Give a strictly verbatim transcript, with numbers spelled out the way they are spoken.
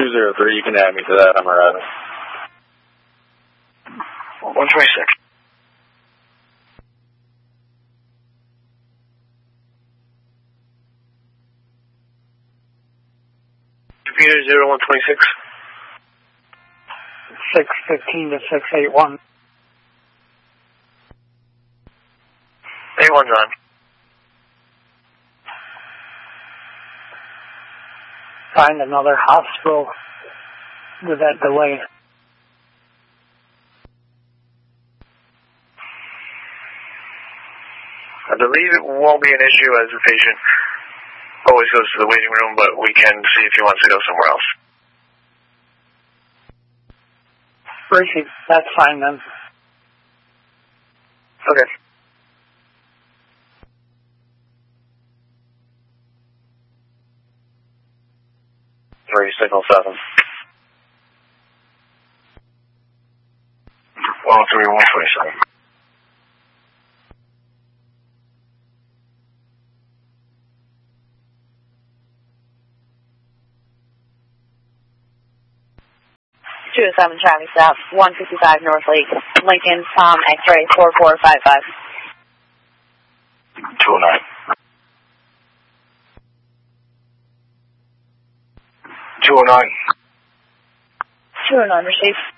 two zero three, you can add me to that. I'm arriving. one twenty-six. Computer zero one twenty-six. six fifteen to six eighty-one. eighty-one's on. Find another hospital with that delay. I believe it won't be an issue as the patient always goes to the waiting room, but we can see if he wants to go somewhere else. Ricky, that's fine then. Okay. Three, signal seven. one three, one twenty-seven. two oh seven Charlie South, one fifty-five North Lake, Lincoln, Tom, X-ray, four four five five. two oh nine. two oh nine. two oh nine, receive.